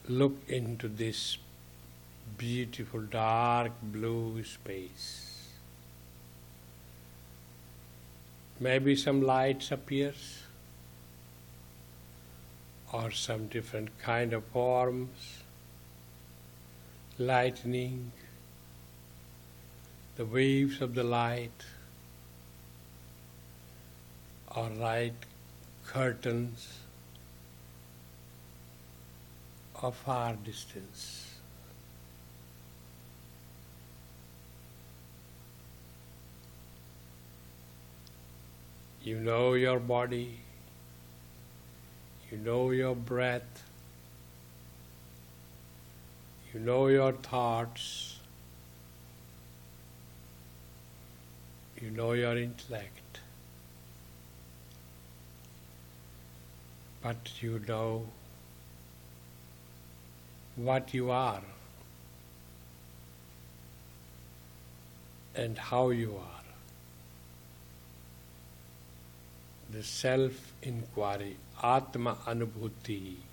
look into this beautiful dark blue space. Maybe some lights appears, or some different kind of forms, lightning, the waves of the light, or light curtains of far distance. You know your body, you know your breath, you know your thoughts, you know your intellect, but you know what you are and how you are. The self-inquiry, Atma Anubhuti.